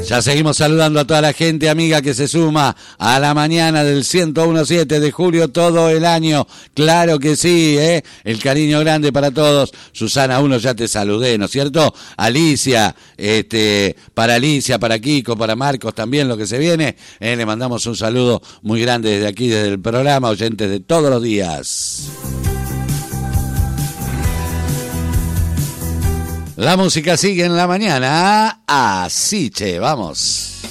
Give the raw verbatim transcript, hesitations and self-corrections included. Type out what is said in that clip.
Ya seguimos saludando a toda la gente amiga que se suma a la mañana del ciento uno punto siete de julio todo el año. Claro que sí, ¿eh? El cariño grande para todos. Susana, uno ya te saludé, ¿no es cierto? Alicia, este, para Alicia, para Kiko, para Marcos también lo que se viene. Eh, le mandamos un saludo muy grande desde aquí, desde el programa, oyentes de todos los días. La música sigue en la mañana. Así, che, vamos.